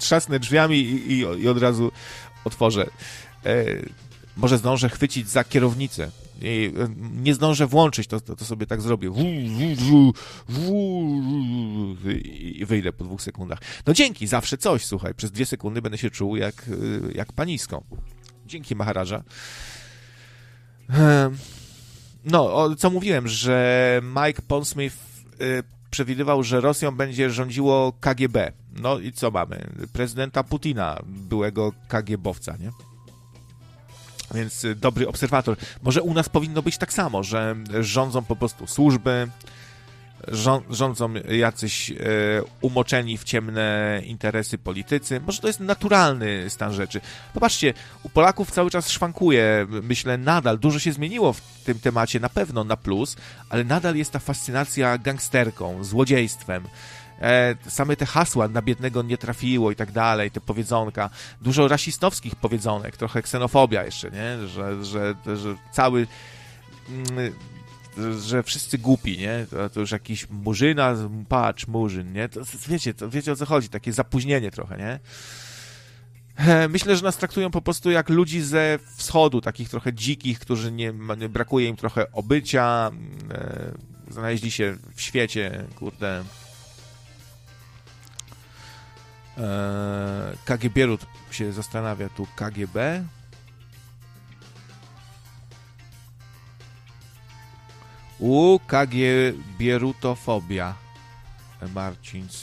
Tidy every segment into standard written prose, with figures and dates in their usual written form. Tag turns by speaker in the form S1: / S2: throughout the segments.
S1: trzasnę drzwiami i od razu otworzę. Może zdążę chwycić za kierownicę. I nie zdążę włączyć, to sobie tak zrobię. I wyjdę po 2 sekundach. No dzięki, zawsze coś, słuchaj. Przez 2 sekundy będę się czuł jak panisko. Dzięki, Maharaja. No, co mówiłem, że Mike Pondsmith przewidywał, że Rosją będzie rządziło KGB. No i co mamy? Prezydenta Putina, byłego KGB-owca, nie? Więc dobry obserwator. Może u nas powinno być tak samo, że rządzą po prostu służby, rządzą jacyś umoczeni w ciemne interesy politycy. Może to jest naturalny stan rzeczy. Popatrzcie, u Polaków cały czas szwankuje, myślę, nadal. Dużo się zmieniło w tym temacie, na pewno na plus, ale nadal jest ta fascynacja gangsterką, złodziejstwem. Same te hasła na biednego nie trafiło i tak dalej, te powiedzonka, dużo rasistowskich powiedzonek, trochę ksenofobia jeszcze, nie? Że cały, że wszyscy głupi, nie? To już jakiś murzyna, patrz, murzyn, nie? To wiecie o co chodzi, takie zapóźnienie trochę, nie? Myślę, że nas traktują po prostu jak ludzi ze wschodu, takich trochę dzikich, którzy brakuje im trochę obycia, znaleźli się w świecie, kurde. KGB-rut się zastanawia tu, KGB. KGB-rutofobia. Marcins.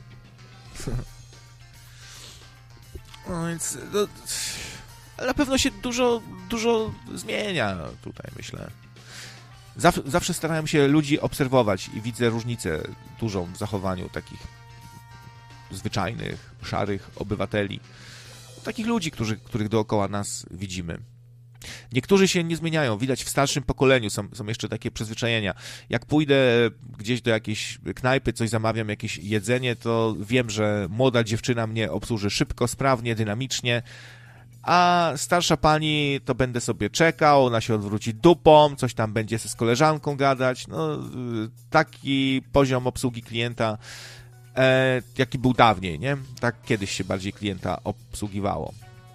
S1: No więc na pewno się dużo zmienia tutaj, myślę. Zawsze starałem się ludzi obserwować i widzę różnicę dużą w zachowaniu takich zwyczajnych, szarych obywateli. Takich ludzi, których dookoła nas widzimy. Niektórzy się nie zmieniają. Widać w starszym pokoleniu są jeszcze takie przyzwyczajenia. Jak pójdę gdzieś do jakiejś knajpy, coś zamawiam, jakieś jedzenie, to wiem, że młoda dziewczyna mnie obsłuży szybko, sprawnie, dynamicznie, a starsza pani to będę sobie czekał, ona się odwróci dupą, coś tam będzie z koleżanką gadać. No, taki poziom obsługi klienta, jaki był dawniej, nie? Tak kiedyś się bardziej klienta obsługiwało.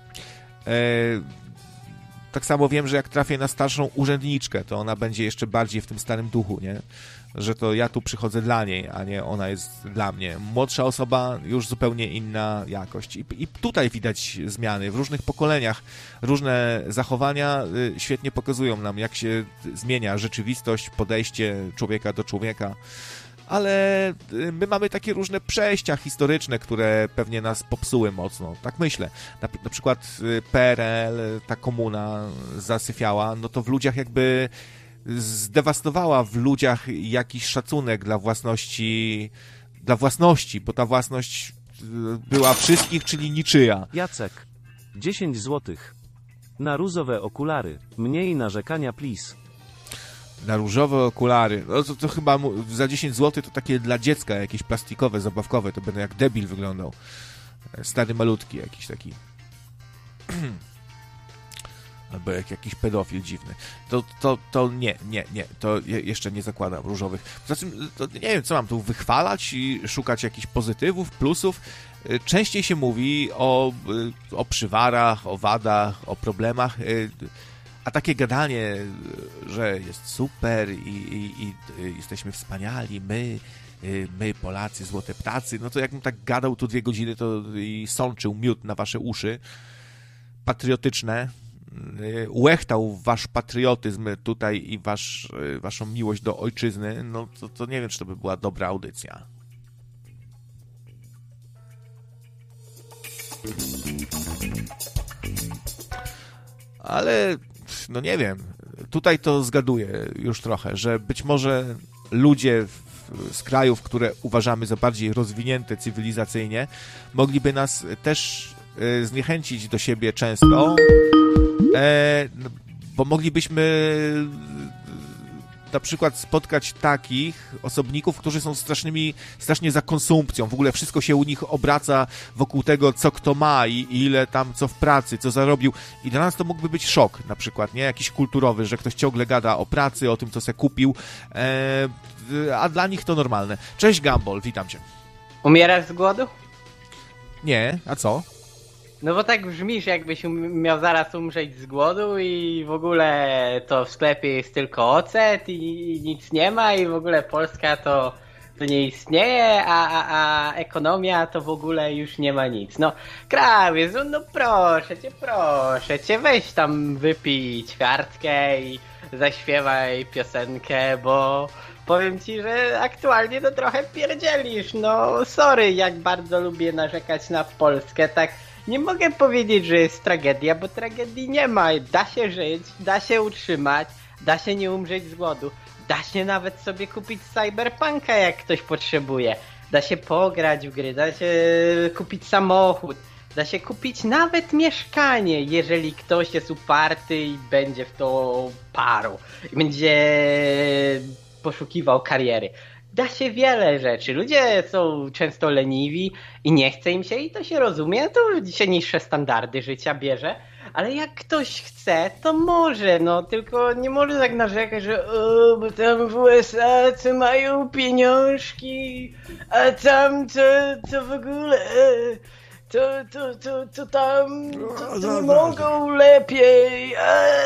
S1: Tak samo wiem, że jak trafię na starszą urzędniczkę, to ona będzie jeszcze bardziej w tym starym duchu, nie? Że to ja tu przychodzę dla niej, a nie ona jest dla mnie. Młodsza osoba, już zupełnie inna jakość. I tutaj widać zmiany. W różnych pokoleniach różne zachowania świetnie pokazują nam, jak się zmienia rzeczywistość, podejście człowieka do człowieka. Ale my mamy takie różne przejścia historyczne, które pewnie nas popsuły mocno. Tak myślę. Na przykład PRL, ta komuna zasyfiała, no to w ludziach jakby zdewastowała w ludziach jakiś szacunek dla własności, bo ta własność była wszystkich, czyli niczyja.
S2: Jacek, 10 złotych. Na różowe okulary. Mniej narzekania, please.
S1: Na różowe okulary. No to chyba za 10 zł to takie dla dziecka jakieś plastikowe, zabawkowe. To będę jak debil wyglądał. Stary, malutki jakiś taki. Albo jak jakiś pedofil dziwny. To nie. To jeszcze nie zakładam różowych. Poza tym, to nie wiem, co mam tu wychwalać i szukać jakichś pozytywów, plusów. Częściej się mówi o przywarach, o wadach, o problemach. A takie gadanie, że jest super i jesteśmy wspaniali, my Polacy, złote ptacy, no to jakbym tak gadał tu 2 godziny to i sączył miód na wasze uszy, patriotyczne, łechtał wasz patriotyzm tutaj i waszą miłość do ojczyzny, no to nie wiem, czy to by była dobra audycja. Ale no nie wiem, tutaj to zgaduję już trochę, że być może ludzie z krajów, które uważamy za bardziej rozwinięte cywilizacyjnie, mogliby nas też zniechęcić do siebie często, bo moglibyśmy na przykład spotkać takich osobników, którzy są strasznie za konsumpcją. W ogóle wszystko się u nich obraca wokół tego, co kto ma i ile tam co w pracy, co zarobił. I dla nas to mógłby być szok na przykład, nie? Jakiś kulturowy, że ktoś ciągle gada o pracy, o tym, co se kupił, a dla nich to normalne. Cześć Gumball, witam cię.
S3: Umierasz z głodu?
S1: Nie, a co?
S3: No bo tak brzmisz, jakbyś miał zaraz umrzeć z głodu i w ogóle to w sklepie jest tylko ocet i nic nie ma i w ogóle Polska to nie istnieje, a ekonomia to w ogóle już nie ma nic. No krawiec, no proszę cię, weź tam wypij ćwiartkę i zaśpiewaj piosenkę, bo powiem ci, że aktualnie to trochę pierdzielisz. No sorry, jak bardzo lubię narzekać na Polskę, tak nie mogę powiedzieć, że jest tragedia, bo tragedii nie ma. Da się żyć, da się utrzymać, da się nie umrzeć z głodu. Da się nawet sobie kupić cyberpunka, jak ktoś potrzebuje. Da się pograć w gry, da się kupić samochód. Da się kupić nawet mieszkanie, jeżeli ktoś jest uparty i będzie w to parł. I będzie poszukiwał kariery. Da się wiele rzeczy. Ludzie są często leniwi i nie chce im się i to się rozumie, to się niższe standardy życia bierze. Ale jak ktoś chce, to może, no tylko nie może tak narzekać, że bo tam w USA co mają pieniążki, a tam to w ogóle to tam to nie mogą lepiej.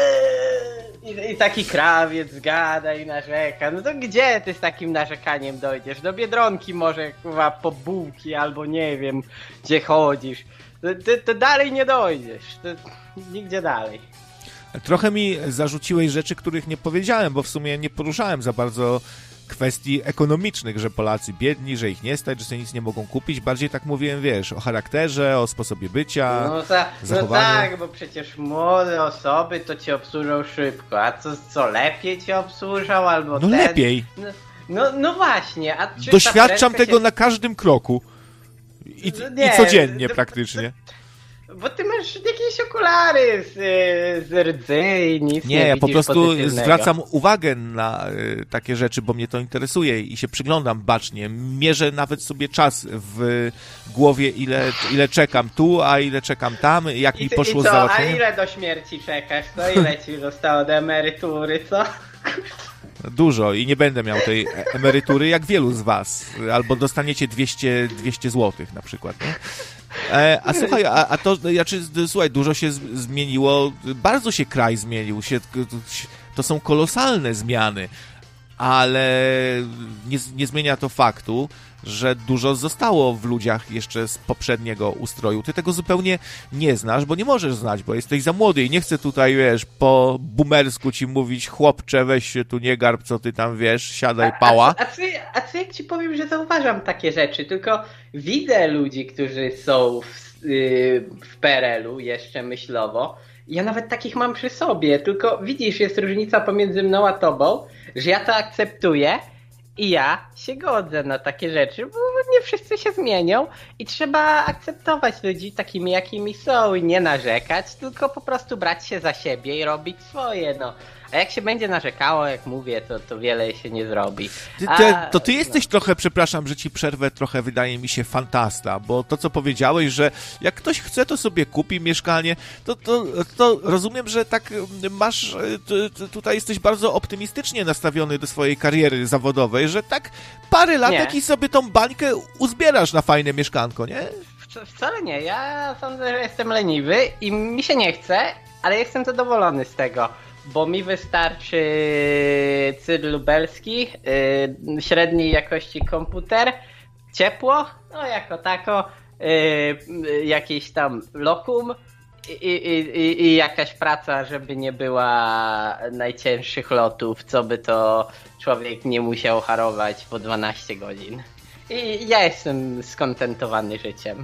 S3: I taki krawiec gada i narzeka. No to gdzie ty z takim narzekaniem dojdziesz? Do Biedronki może kurwa po bułki albo nie wiem gdzie chodzisz. To dalej nie dojdziesz. To nigdzie dalej.
S1: Trochę mi zarzuciłeś rzeczy, których nie powiedziałem, bo w sumie nie poruszałem za bardzo kwestii ekonomicznych, że Polacy biedni, że ich nie stać, że sobie nic nie mogą kupić. Bardziej tak mówiłem, wiesz, o charakterze, o sposobie bycia, zachowaniu.
S3: No tak, bo przecież młode osoby to cię obsłużą szybko, a co lepiej cię obsłużą albo
S1: No lepiej.
S3: No właśnie. A czy
S1: doświadczam tego na każdym kroku. I codziennie praktycznie.
S3: Bo ty masz jakieś okulary z rdzy i nic nie
S1: ja po
S3: widzisz
S1: prostu
S3: pozytywnego.
S1: zwracam uwagę na takie rzeczy, bo mnie to interesuje i się przyglądam bacznie. Mierzę nawet sobie czas w głowie, ile czekam tu, a ile czekam tam, jak mi poszło z załatwieniem.
S3: A ile do śmierci czekasz? To ile ci zostało do emerytury, co?
S1: Dużo i nie będę miał tej emerytury, jak wielu z was. Albo dostaniecie 200 złotych na przykład, nie? A słuchaj, słuchaj, dużo się zmieniło, bardzo się kraj zmienił, to są kolosalne zmiany, ale nie zmienia to faktu, że dużo zostało w ludziach jeszcze z poprzedniego ustroju. Ty tego zupełnie nie znasz, bo nie możesz znać, bo jesteś za młody i nie chcę tutaj, wiesz, po boomersku ci mówić, chłopcze, weź się tu nie garb, co ty tam, wiesz, siadaj, pała.
S3: A co jak ci powiem, że zauważam takie rzeczy, tylko widzę ludzi, którzy są w PRL-u jeszcze myślowo. Ja nawet takich mam przy sobie, tylko widzisz, jest różnica pomiędzy mną a tobą, że ja to akceptuję i ja się godzę na takie rzeczy, bo nie wszyscy się zmienią i trzeba akceptować ludzi takimi, jakimi są i nie narzekać, tylko po prostu brać się za siebie i robić swoje, no. A jak się będzie narzekało, jak mówię, to wiele się nie zrobi.
S1: Ty jesteś trochę, przepraszam, że ci przerwę, trochę wydaje mi się fantasta, bo to, co powiedziałeś, że jak ktoś chce, to sobie kupi mieszkanie, to rozumiem, że tak masz, tutaj jesteś bardzo optymistycznie nastawiony do swojej kariery zawodowej, że tak parę latek i sobie tą bańkę uzbierasz na fajne mieszkanko, nie?
S3: Wcale nie, ja sądzę, że jestem leniwy i mi się nie chce, ale jestem zadowolony z tego. Bo mi wystarczy cydr lubelski, średniej jakości komputer, ciepło, no jako tako, jakieś tam lokum i jakaś praca, żeby nie była najcięższych lotów, co by to człowiek nie musiał harować po 12 godzin. I ja jestem skontentowany życiem.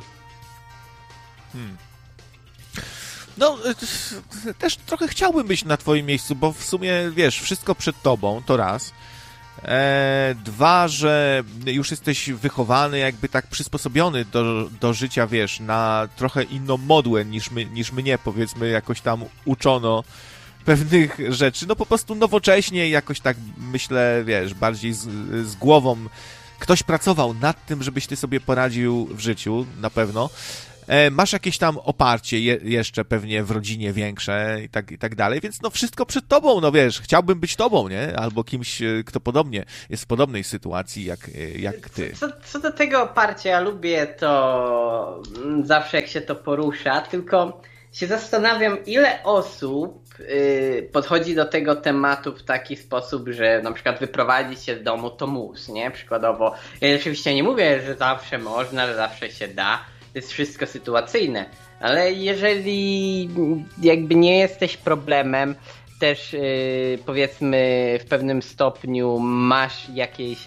S1: No, też trochę chciałbym być na twoim miejscu, bo w sumie, wiesz, wszystko przed tobą, to raz. Dwa, że już jesteś wychowany, jakby tak przysposobiony do życia, wiesz, na trochę inną modłę niż mnie, powiedzmy, jakoś tam uczono pewnych rzeczy. No po prostu nowocześnie jakoś tak myślę, wiesz, bardziej z głową. Ktoś pracował nad tym, żebyś ty sobie poradził w życiu, na pewno. masz jakieś tam oparcie jeszcze pewnie w rodzinie większe i tak dalej, więc no wszystko przed tobą, no wiesz, chciałbym być tobą, nie? Albo kimś, kto podobnie jest w podobnej sytuacji jak ty.
S3: Co do tego oparcia, ja lubię to zawsze jak się to porusza, tylko się zastanawiam, ile osób podchodzi do tego tematu w taki sposób, że na przykład wyprowadzić się z domu to mus, nie? Przykładowo, ja oczywiście nie mówię, że zawsze można, że zawsze się da, to jest wszystko sytuacyjne, ale jeżeli jakby nie jesteś problemem, też powiedzmy w pewnym stopniu masz jakieś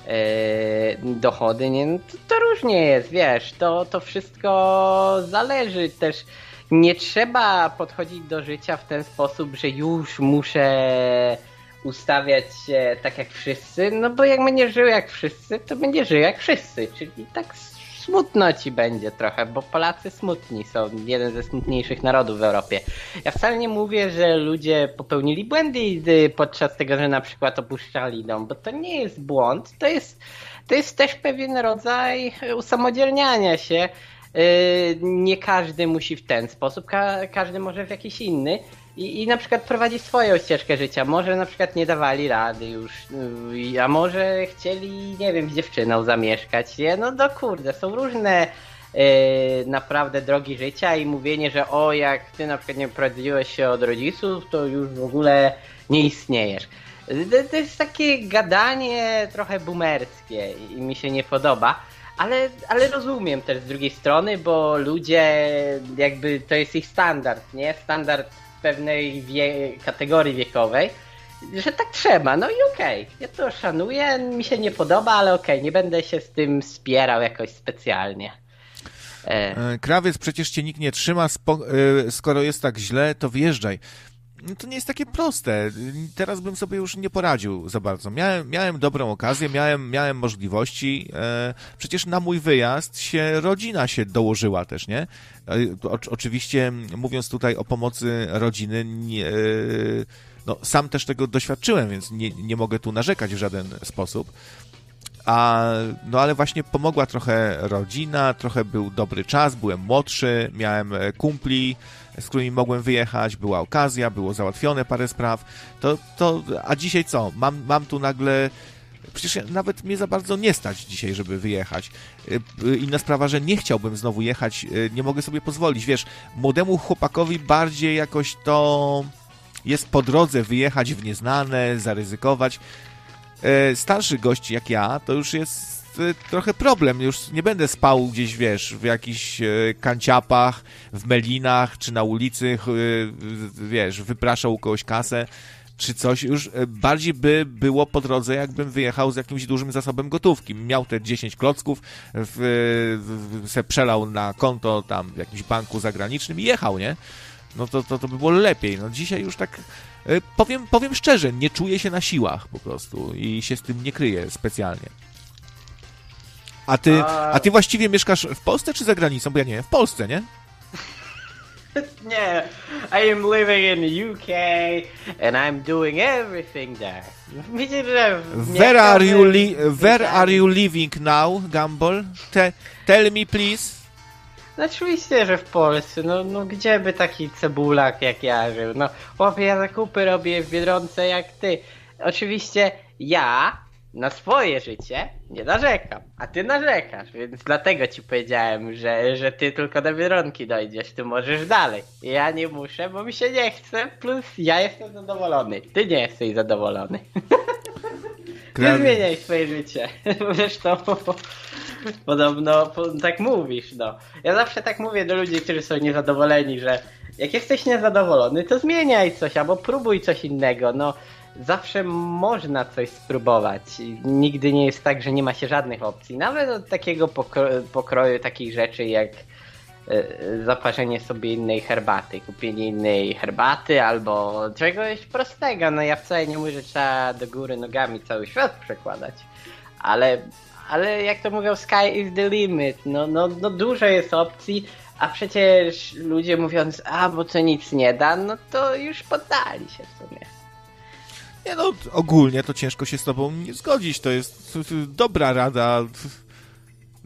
S3: dochody, nie? No to różnie jest, wiesz, to wszystko zależy też. Nie trzeba podchodzić do życia w ten sposób, że już muszę ustawiać się tak jak wszyscy, no bo jak będziesz żył jak wszyscy, to będziesz żył jak wszyscy, czyli tak smutno ci będzie trochę, bo Polacy smutni są, jeden ze smutniejszych narodów w Europie. Ja wcale nie mówię, że ludzie popełnili błędy podczas tego, że na przykład opuszczali dom, bo to nie jest błąd, to jest też pewien rodzaj usamodzielniania się. Nie każdy musi w ten sposób, każdy może w jakiś inny i na przykład prowadzi swoją ścieżkę życia. Może na przykład nie dawali rady już, a może chcieli, nie wiem, z dziewczyną zamieszkać. No kurde, są różne naprawdę drogi życia i mówienie, że jak ty na przykład nie prowadziłeś się od rodziców, to już w ogóle nie istniejesz. To jest takie gadanie trochę boomerskie i mi się nie podoba. Ale rozumiem też z drugiej strony, bo ludzie jakby to jest ich standard, nie? Standard pewnej kategorii wiekowej, że tak trzeba, no i okej. Ja to szanuję, mi się nie podoba, ale okej, nie będę się z tym spierał jakoś specjalnie.
S1: Krawiec, przecież cię nikt nie trzyma, skoro jest tak źle, to wyjeżdżaj. No to nie jest takie proste. Teraz bym sobie już nie poradził za bardzo. Miałem dobrą okazję, miałem możliwości. Przecież na mój wyjazd rodzina się dołożyła też, nie? Oczywiście mówiąc tutaj o pomocy rodziny, no, sam też tego doświadczyłem, więc nie mogę tu narzekać w żaden sposób. No ale właśnie pomogła trochę rodzina, trochę był dobry czas, byłem młodszy, miałem kumpli, z którymi mogłem wyjechać, była okazja, było załatwione parę spraw, a dzisiaj co? Mam tu nagle, przecież nawet mnie za bardzo nie stać dzisiaj, żeby wyjechać. Inna sprawa, że nie chciałbym znowu jechać, nie mogę sobie pozwolić, wiesz, młodemu chłopakowi bardziej jakoś to jest po drodze wyjechać w nieznane, zaryzykować. Starszych gości jak ja, to już jest trochę problem. Już nie będę spał gdzieś, wiesz, w jakichś kanciapach, w melinach, czy na ulicy, wiesz, wypraszał u kogoś kasę, czy coś. Już bardziej by było po drodze, jakbym wyjechał z jakimś dużym zasobem gotówki. Miał te 10 klocków, se przelał na konto tam w jakimś banku zagranicznym i jechał, nie? No to by było lepiej. No dzisiaj już tak powiem szczerze, nie czuję się na siłach po prostu i się z tym nie kryję specjalnie. A ty właściwie mieszkasz w Polsce czy za granicą? Bo ja nie wiem, w Polsce, nie?
S3: Nie, I am living in the UK and I'm doing everything there. Widzisz, że
S1: Where are you living now, Gumball? Tell me please.
S3: No oczywiście, że w Polsce, no gdzie by taki cebulak jak ja żył? No chłopie, ja zakupy robię w Biedronce jak ty. Oczywiście ja na swoje życie nie narzekam, a ty narzekasz, więc dlatego ci powiedziałem, że ty tylko do Biedronki dojdziesz, ty możesz dalej. Ja nie muszę, bo mi się nie chce, plus ja jestem zadowolony, ty nie jesteś zadowolony. Nie zmieniaj swoje życie, zresztą podobno tak mówisz, no. Ja zawsze tak mówię do ludzi, którzy są niezadowoleni, że jak jesteś niezadowolony, to zmieniaj coś, albo próbuj coś innego, no. Zawsze można coś spróbować. Nigdy nie jest tak, że nie ma się żadnych opcji. Nawet od takiego pokroju takich rzeczy jak zaparzenie sobie innej herbaty, kupienie innej herbaty albo czegoś prostego. No ja wcale nie mówię, że trzeba do góry nogami cały świat przekładać. Ale jak to mówią, sky is the limit. No dużo jest opcji, a przecież ludzie mówiąc, bo to nic nie da, no to już poddali się w sumie.
S1: Nie no, ogólnie to ciężko się z tobą nie zgodzić, to jest dobra rada.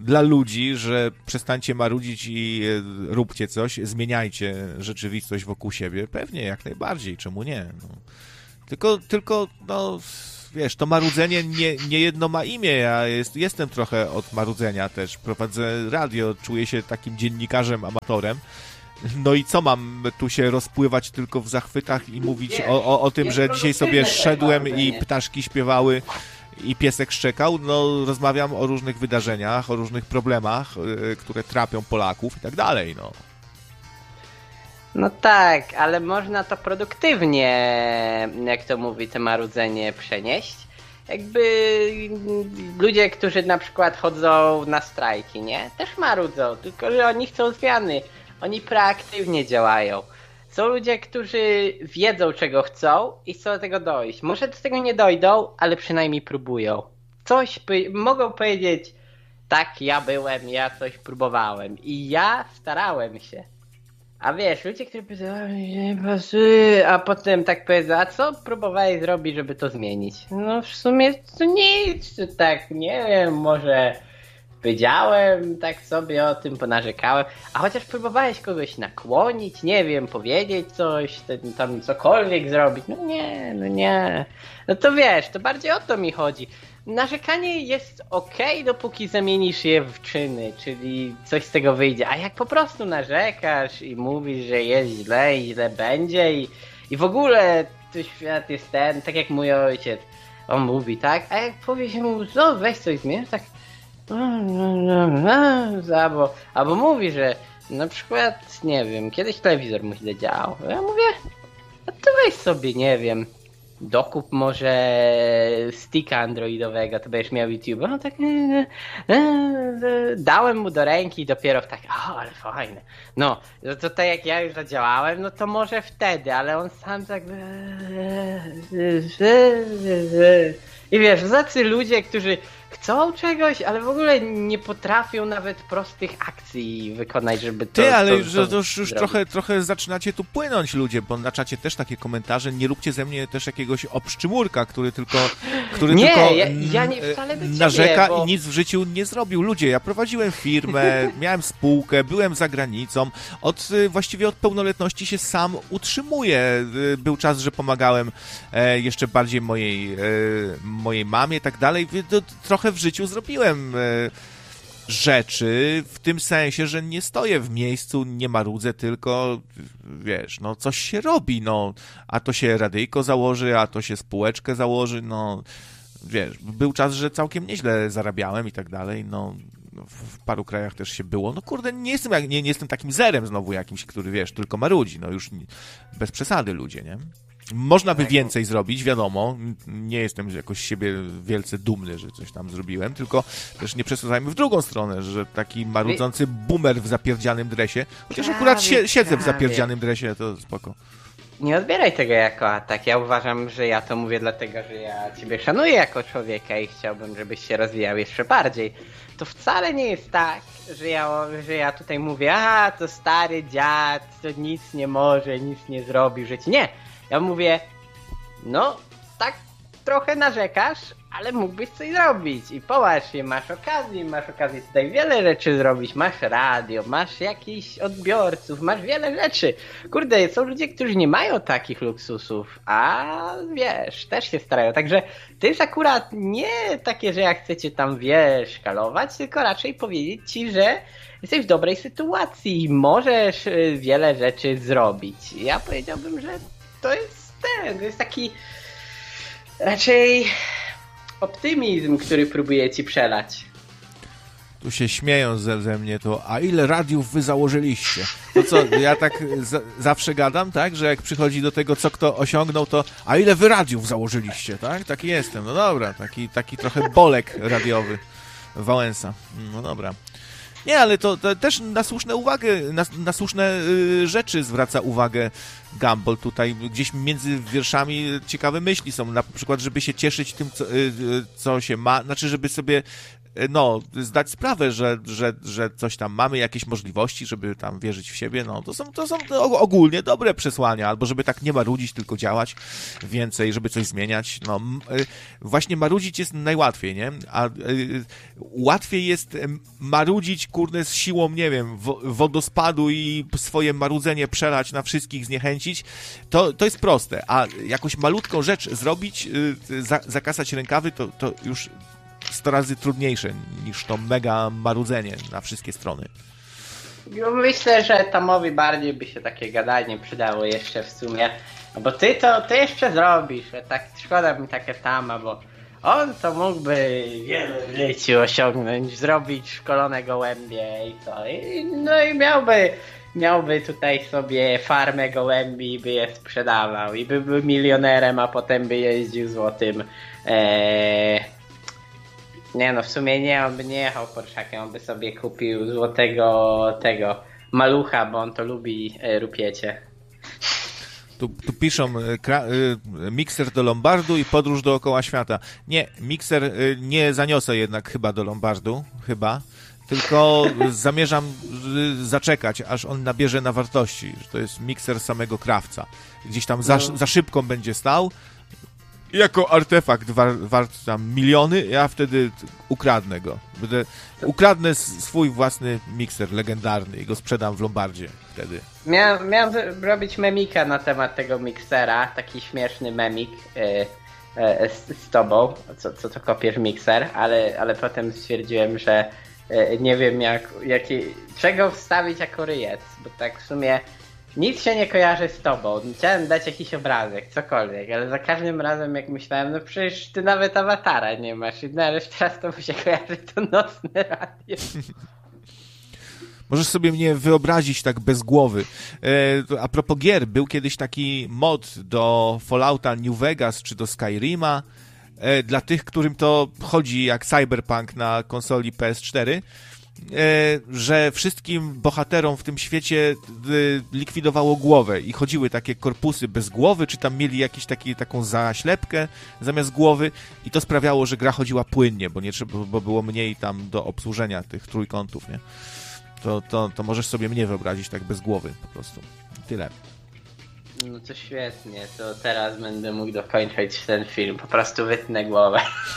S1: dla ludzi, że przestańcie marudzić i róbcie coś, zmieniajcie rzeczywistość wokół siebie. Pewnie, jak najbardziej, czemu nie? No. Tylko, no, wiesz, to marudzenie nie jedno ma imię. Ja jestem trochę od marudzenia też. Prowadzę radio, czuję się takim dziennikarzem, amatorem. No i co mam tu się rozpływać tylko w zachwytach i mówić o tym, że dzisiaj sobie szedłem i ptaszki śpiewały i piesek szczekał? No, rozmawiam o różnych wydarzeniach, o różnych problemach, które trapią Polaków i tak dalej, no.
S3: No tak, ale można to produktywnie, jak to mówi, te marudzenie przenieść. Jakby ludzie, którzy na przykład chodzą na strajki, nie? Też marudzą, tylko że oni chcą zmiany. Oni proaktywnie działają. Są ludzie, którzy wiedzą, czego chcą i chcą do tego dojść. Może do tego nie dojdą, ale przynajmniej próbują. Mogą powiedzieć, tak, ja coś próbowałem i ja starałem się. A wiesz, ludzie, którzy powiedzą, nie pasuje, a potem tak powiedzą, a co próbowałeś zrobić, żeby to zmienić? No w sumie to nic, tak, nie wiem, może powiedziałem tak sobie o tym, ponarzekałem, a chociaż próbowałeś kogoś nakłonić, nie wiem, powiedzieć coś, tam cokolwiek zrobić, no nie, no to wiesz, to bardziej o to mi chodzi. Narzekanie jest okej, dopóki zamienisz je w czyny, czyli coś z tego wyjdzie, a jak po prostu narzekasz i mówisz, że jest źle i źle będzie i w ogóle to świat jest ten, tak jak mój ojciec, on mówi, tak, a jak powie się mu, no weź coś zmień, tak albo mówi, że na przykład, nie wiem, kiedyś telewizor mu źle działał, ja mówię, a to weź sobie, nie wiem, dokup może sticka androidowego, to będziesz miał YouTube. No tak dałem mu do ręki i dopiero tak, ale fajne. No, to tak jak ja już zadziałałem, no to może wtedy, ale on sam tak i wiesz, tacy ludzie, którzy chcą czegoś, ale w ogóle nie potrafią nawet prostych akcji wykonać, żeby to...
S1: Ty, ale to już trochę zaczynacie tu płynąć ludzie, bo na czacie też takie komentarze, nie róbcie ze mnie też jakiegoś obszczymurka, który tylko
S3: ja nie wcale do ciebie,
S1: narzeka i nic w życiu nie zrobił. Ludzie, ja prowadziłem firmę, miałem spółkę, byłem za granicą, właściwie od pełnoletności się sam utrzymuję. Był czas, że pomagałem jeszcze bardziej mojej mamie i tak dalej. Trochę w życiu zrobiłem rzeczy w tym sensie, że nie stoję w miejscu, nie marudzę, tylko wiesz, no coś się robi, no, a to się radyjko założy, a to się spółeczkę założy, no wiesz, był czas, że całkiem nieźle zarabiałem i tak dalej, no w paru krajach też się było, no kurde, nie jestem takim zerem znowu jakimś, który wiesz, tylko marudzi, no już bez przesady ludzie, nie? Można by więcej zrobić, wiadomo, nie jestem jakoś z siebie wielce dumny, że coś tam zrobiłem, tylko też nie przesadzajmy w drugą stronę, że taki marudzący boomer w zapierdzianym dresie, chociaż akurat siedzę w zapierdzianym dresie, to spoko.
S3: Nie odbieraj tego jako atak. Ja uważam, że ja to mówię dlatego, że ja ciebie szanuję jako człowieka i chciałbym, żebyś się rozwijał jeszcze bardziej. To wcale nie jest tak, że ja tutaj mówię, to stary dziad, to nic nie może, nic nie zrobi w życiu. Nie. Ja mówię, no tak trochę narzekasz, ale mógłbyś coś zrobić i popatrz, masz okazję tutaj wiele rzeczy zrobić, masz radio, masz jakichś odbiorców, masz wiele rzeczy. Kurde, są ludzie, którzy nie mają takich luksusów, a wiesz, też się starają, także to jest akurat nie takie, że ja chcę cię tam, wiesz, szkalować, tylko raczej powiedzieć ci, że jesteś w dobrej sytuacji i możesz wiele rzeczy zrobić. Ja powiedziałbym, że to jest taki raczej optymizm, który próbuję ci przelać.
S1: Tu się śmieją ze mnie to, a ile radiów wy założyliście? To co, ja tak zawsze gadam, tak, że jak przychodzi do tego, co kto osiągnął, to a ile wy radiów założyliście, tak? Taki jestem, no dobra, taki trochę bolek radiowy Wałęsa, no dobra. Nie, ale to też na słuszne rzeczy zwraca uwagę Gumball tutaj. Gdzieś między wierszami ciekawe myśli są. Na przykład, żeby się cieszyć tym, co się ma. Znaczy, żeby sobie no, zdać sprawę, że coś tam mamy, jakieś możliwości, żeby tam wierzyć w siebie, no, to są ogólnie dobre przesłania, albo żeby tak nie marudzić, tylko działać więcej, żeby coś zmieniać, no, właśnie marudzić jest najłatwiej, nie? A łatwiej jest marudzić, kurde, z siłą, nie wiem, wodospadu i swoje marudzenie przelać na wszystkich, zniechęcić, to jest proste, a jakąś malutką rzecz zrobić, zakasać rękawy, to już 100 razy trudniejsze niż to mega marudzenie na wszystkie strony.
S3: Myślę, że Tomowi bardziej by się takie gadanie przydało jeszcze w sumie, bo ty jeszcze zrobisz, tak szkoda mi takie Tama, bo on to mógłby wiele w życiu osiągnąć, zrobić szkolone gołębie i co, no i miałby tutaj sobie farmę gołębi i by je sprzedawał i by był milionerem, a potem by jeździł złotym. Nie no, w sumie on by nie jechał Porszakiem, on by sobie kupił złotego tego malucha, bo on to lubi rupiecie.
S1: Tu piszą mikser do Lombardu i podróż dookoła świata. Nie, mikser nie zaniosę jednak chyba do Lombardu, tylko zamierzam zaczekać, aż on nabierze na wartości, że to jest mikser samego krawca. Gdzieś tam za szybką będzie stał, jako artefakt wart tam miliony, ja wtedy ukradnę go. Ukradnę swój własny mikser legendarny i go sprzedam w Lombardzie wtedy.
S3: Miałem robić memika na temat tego miksera, taki śmieszny memik z tobą, co to kopiesz mikser, ale potem stwierdziłem, że nie wiem czego wstawić jako ryjec, bo tak w sumie nic się nie kojarzy z tobą. Chciałem dać jakiś obrazek, cokolwiek, ale za każdym razem jak myślałem, no przecież ty nawet awatara nie masz i teraz to mi się kojarzy to nocne radio.
S1: Możesz sobie mnie wyobrazić tak bez głowy. A propos gier, był kiedyś taki mod do Fallouta New Vegas czy do Skyrima, dla tych, którym to chodzi jak Cyberpunk na konsoli PS4, że wszystkim bohaterom w tym świecie likwidowało głowę i chodziły takie korpusy bez głowy, czy tam mieli taką zaślepkę zamiast głowy i to sprawiało, że gra chodziła płynnie, bo było mniej tam do obsłużenia tych trójkątów, nie? To możesz sobie mnie wyobrazić tak bez głowy po prostu. Tyle.
S3: No to świetnie, to teraz będę mógł dokończyć ten film, po prostu wytnę głowę.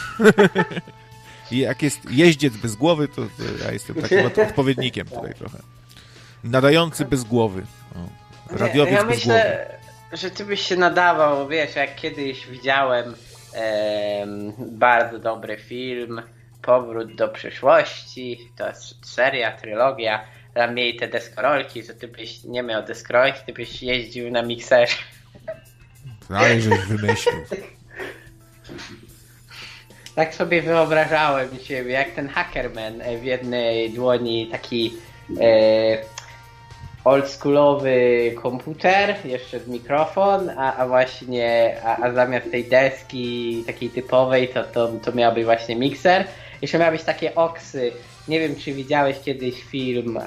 S1: I jak jest jeździec bez głowy, to ja jestem takim odpowiednikiem tutaj trochę. Nadający bez głowy. Radiowiec
S3: ja
S1: bez
S3: myślę,
S1: głowy.
S3: że ty byś się nadawał, wiesz, jak kiedyś widziałem bardzo dobry film Powrót do przyszłości, to jest seria, trylogia, tam mieli te deskorolki, że ty byś nie miał deskorolki, ty byś jeździł na mikserze.
S1: Ale żeś wymyślił.
S3: Tak sobie wyobrażałem siebie, jak ten Hackerman w jednej dłoni taki oldschoolowy komputer, jeszcze z mikrofon, a właśnie zamiast tej deski takiej typowej to miał być właśnie mikser. Jeszcze miały być takie oksy. Nie wiem, czy widziałeś kiedyś film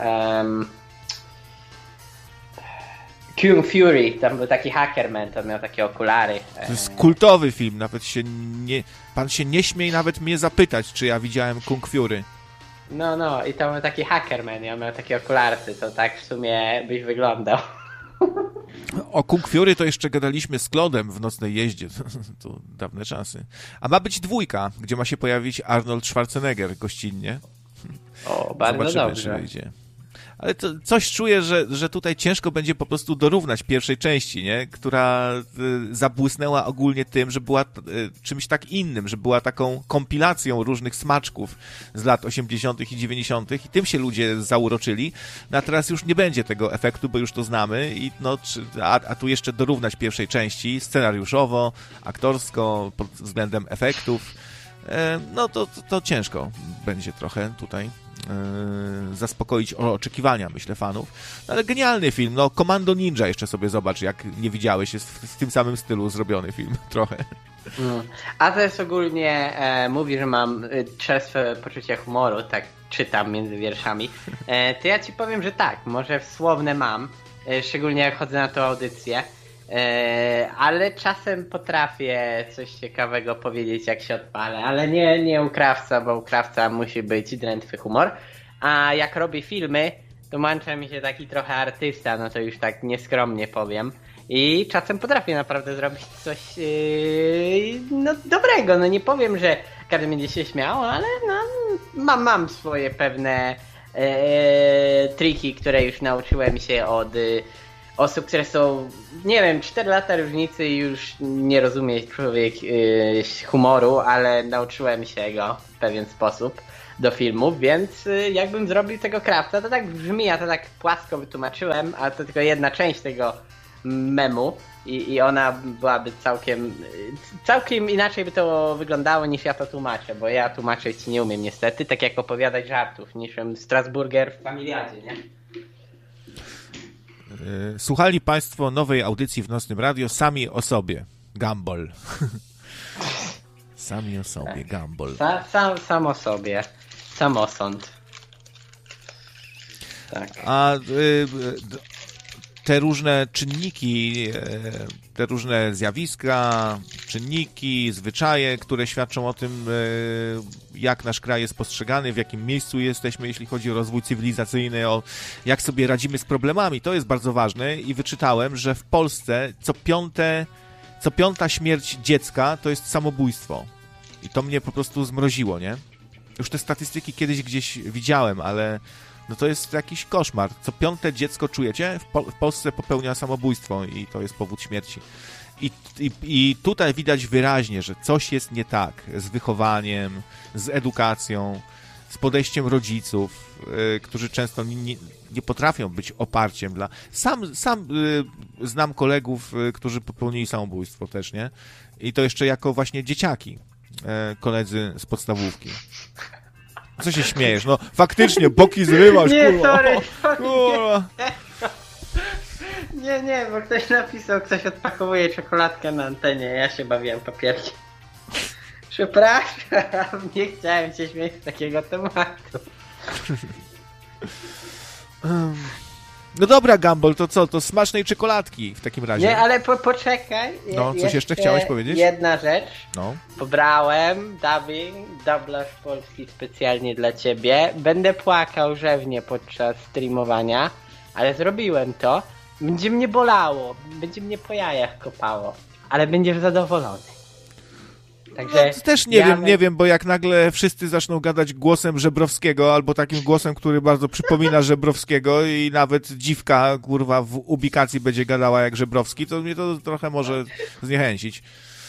S3: Kung Fury, tam był taki Hackerman, to miał takie okulary.
S1: To jest kultowy film, nawet pan się nie śmiej nawet mnie zapytać, czy ja widziałem Kung Fury.
S3: No, i tam był taki Hackerman, ja miał takie okularcy, to tak w sumie byś wyglądał.
S1: O Kung Fury to jeszcze gadaliśmy z Klodem w Nocnej Jeździe, to dawne czasy. A ma być 2, gdzie ma się pojawić Arnold Schwarzenegger gościnnie.
S3: O, bardzo
S1: zobaczymy,
S3: dobrze.
S1: czy wyjdzie. Ale to coś czuję, że tutaj ciężko będzie po prostu dorównać pierwszej części, nie? Która zabłysnęła ogólnie tym, że była czymś tak innym, że była taką kompilacją różnych smaczków z lat 80. i 90. i tym się ludzie zauroczyli. No a teraz już nie będzie tego efektu, bo już to znamy i a tu jeszcze dorównać pierwszej części scenariuszowo, aktorsko, pod względem efektów. No to ciężko będzie trochę tutaj zaspokoić oczekiwania, myślę, fanów. No, ale genialny film. No, Commando Ninja jeszcze sobie zobacz, jak nie widziałeś. Jest w tym samym stylu zrobiony film trochę.
S3: A to jest ogólnie, mówi, że mam czerstwe poczucie humoru, tak czytam między wierszami. To ja ci powiem, że tak, może słowne mam, szczególnie jak chodzę na tą audycję. Ale czasem potrafię coś ciekawego powiedzieć, jak się odpalę, ale nie u Krawca, bo u Krawca musi być drętwy humor. A jak robię filmy, to męczę mi się taki trochę artysta, no to już tak nieskromnie powiem. I czasem potrafię naprawdę zrobić coś no dobrego. No nie powiem, że każdy będzie się śmiał, ale no mam swoje pewne triki, które już nauczyłem się od osób, które są, nie wiem, 4 lata różnicy i już nie rozumie człowiek humoru, ale nauczyłem się go w pewien sposób do filmów, więc jakbym zrobił tego Krawca, to tak brzmi, ja to tak płasko wytłumaczyłem, ale to tylko jedna część tego memu i ona byłaby całkiem inaczej by to wyglądało niż ja to tłumaczę, bo ja tłumaczyć nie umiem niestety, tak jak opowiadać żartów, niczym Strasburger w Familiadzie, nie?
S1: Słuchali Państwo nowej audycji w Nocnym Radio Sami o sobie. Gumball. Sami o sobie, Gumball.
S3: Sam o sobie. Samosąd. Tak.
S1: A te różne czynniki, te różne zjawiska, czynniki, zwyczaje, które świadczą o tym, jak nasz kraj jest postrzegany, w jakim miejscu jesteśmy, jeśli chodzi o rozwój cywilizacyjny, o jak sobie radzimy z problemami, to jest bardzo ważne i wyczytałem, że w Polsce co piąta śmierć dziecka to jest samobójstwo. I to mnie po prostu zmroziło, nie? Już te statystyki kiedyś gdzieś widziałem, ale no to jest jakiś koszmar. Co 5. dziecko, czujecie? W Polsce popełnia samobójstwo i to jest powód śmierci. I tutaj widać wyraźnie, że coś jest nie tak z wychowaniem, z edukacją, z podejściem rodziców, którzy często nie potrafią być oparciem dla... Sam znam kolegów, którzy popełnili samobójstwo też, nie? I to jeszcze jako właśnie dzieciaki, koledzy z podstawówki. Co się śmiejesz? No faktycznie, boki zrywasz,
S3: nie,
S1: kurwa.
S3: Sorry.
S1: Kurwa.
S3: Nie, bo ktoś napisał, ktoś odpakowuje czekoladkę na antenie, ja się bawiłem papierkiem. Przepraszam, nie chciałem się śmiać z takiego tematu.
S1: No dobra, Gumball, to co? To smacznej czekoladki w takim razie.
S3: Nie, ale poczekaj.
S1: No, coś jeszcze chciałeś powiedzieć?
S3: Jedna rzecz.
S1: No.
S3: Pobrałem dublaż polski specjalnie dla ciebie. Będę płakał rzewnie podczas streamowania, ale zrobiłem to. Będzie mnie bolało, będzie mnie po jajach kopało, ale będziesz zadowolony. Także
S1: no, też nie wiem, bo jak nagle wszyscy zaczną gadać głosem Żebrowskiego, albo takim głosem, który bardzo przypomina Żebrowskiego i nawet dziwka, kurwa, w ubikacji będzie gadała jak Żebrowski, to mnie to trochę może zniechęcić.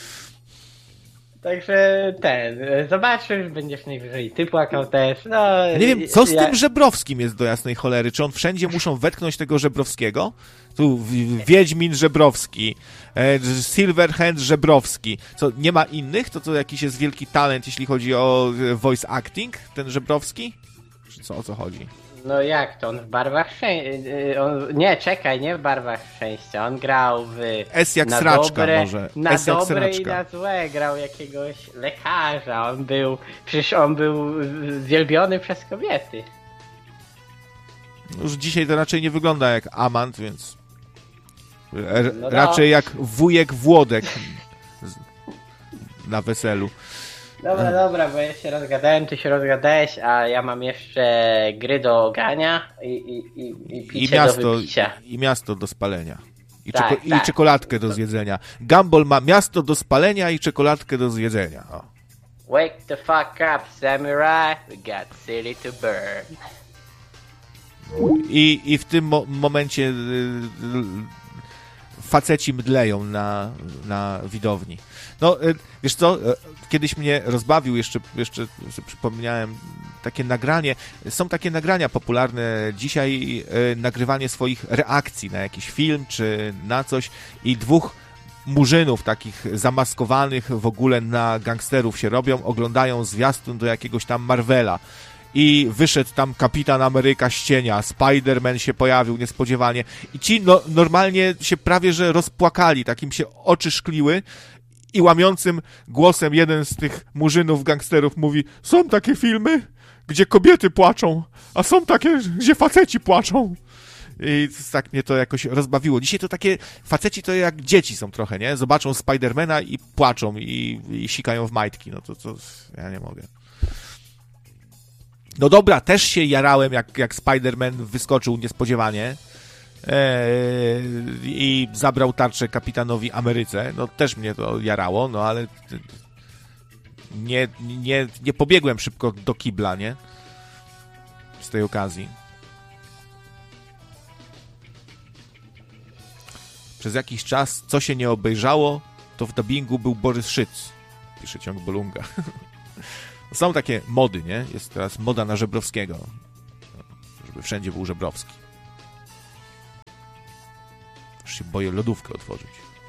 S3: Także zobaczysz, będziesz najwyżej ty płakał też. No,
S1: nie wiem, co z tym Żebrowskim jest do jasnej cholery? Czy on wszędzie muszą wetknąć tego Żebrowskiego? Tu Wiedźmin Żebrowski, Silverhand Żebrowski. Co, nie ma innych? To jakiś jest wielki talent, jeśli chodzi o voice acting, ten Żebrowski? Czy co, o co chodzi?
S3: No jak to? On w barwach szczęścia... Nie, czekaj, nie w barwach szczęścia. On grał w...
S1: S jak sraczka może.
S3: Na
S1: S jak
S3: dobre
S1: sraczka.
S3: I na złe. Grał jakiegoś lekarza. Przecież on był wielbiony przez kobiety.
S1: Już dzisiaj to raczej nie wygląda jak amant, więc... raczej jak wujek Włodek na weselu.
S3: Dobra, bo ja się rozgadałem, ty się rozgadałeś, a ja mam jeszcze gry do grania i picie do wypicia.
S1: I miasto do spalenia.
S3: Tak.
S1: I czekoladkę do zjedzenia. Gumball ma miasto do spalenia i czekoladkę do zjedzenia. O.
S3: Wake the fuck up, samurai, we got city to burn.
S1: I w tym momencie faceci mdleją na widowni. No, wiesz co, kiedyś mnie rozbawił, jeszcze sobie przypomniałem takie nagranie, są takie nagrania popularne dzisiaj, nagrywanie swoich reakcji na jakiś film, czy na coś i 2 murzynów takich zamaskowanych w ogóle na gangsterów się robią, oglądają zwiastun do jakiegoś tam Marvela. I wyszedł tam Kapitan Ameryka z cienia, Spider-Man się pojawił niespodziewanie i ci normalnie się prawie że rozpłakali, takim się oczy szkliły i łamiącym głosem jeden z tych murzynów gangsterów mówi: są takie filmy, gdzie kobiety płaczą, a są takie, gdzie faceci płaczą. I tak mnie to jakoś rozbawiło. Dzisiaj to takie, faceci to jak dzieci są trochę, nie? Zobaczą Spidermana i płaczą i sikają w majtki. No to ja nie mogę. No dobra, też się jarałem, jak Spider-Man wyskoczył niespodziewanie i zabrał tarczę kapitanowi Ameryce. No też mnie to jarało, no ale nie pobiegłem szybko do kibla, nie? Z tej okazji. Przez jakiś czas, co się nie obejrzało, to w dubbingu był Borys Szyc. Pisze Ciąg Bolunga. Są takie mody, nie? Jest teraz moda na Żebrowskiego. Żeby wszędzie był Żebrowski. Już się boję lodówkę otworzyć.